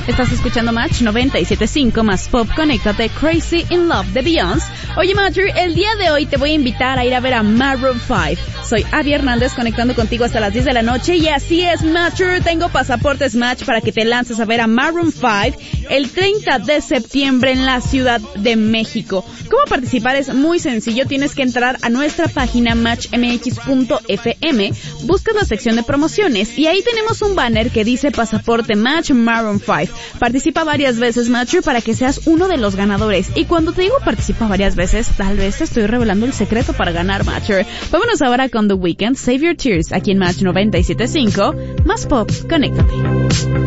Estás escuchando Match 97.5 más Pop. Conéctate, Crazy in Love de Beyoncé. Oye, Matthew, el día de hoy te voy a invitar a ir a ver a Maroon 5. Soy Abby Hernández, conectando contigo hasta las 10 de la noche. Y así es, Matthew, tengo pasaportes Match para que te lances a ver a Maroon 5 el 30 de septiembre en la Ciudad de México. ¿Cómo participar? Es muy sencillo. Tienes que entrar a nuestra página matchmx.fm, buscas la sección de promociones y ahí tenemos un banner que dice Pasaporte Match Maroon 5. Participa varias veces, Matthew, para que seas uno de los ganadores. Y cuando te digo participa varias veces, tal vez te estoy revelando el secreto para ganar, Matthew. Vámonos ahora con The Weeknd, Save Your Tears, aquí en Match 97.5, más Pop, conéctate.